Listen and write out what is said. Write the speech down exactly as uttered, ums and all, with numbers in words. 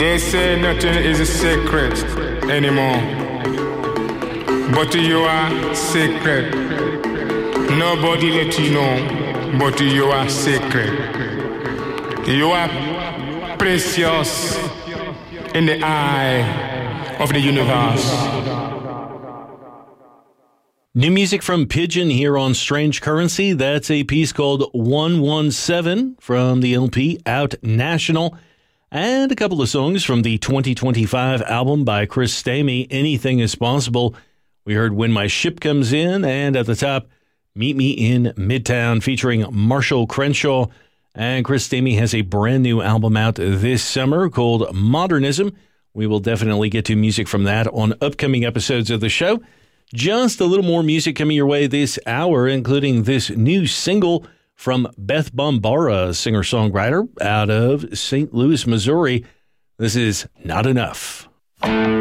They say nothing is a secret anymore, but you are sacred. Nobody let you know, but you are sacred. You are precious in the eye of the universe. New music from Pigeon here on Strange Currency. That's a piece called one one seven from the L P Out National. And a couple of songs from the twenty twenty-five album by Chris Stamey, Anything is Possible. We heard When My Ship Comes In, and at the top, Meet Me in Midtown, featuring Marshall Crenshaw. And Chris Stamey has a brand new album out this summer called Modernism. We will definitely get to music from that on upcoming episodes of the show. Just a little more music coming your way this hour, including this new single from Beth Bombara, singer-songwriter out of Saint Louis, Missouri. This is Not Enough.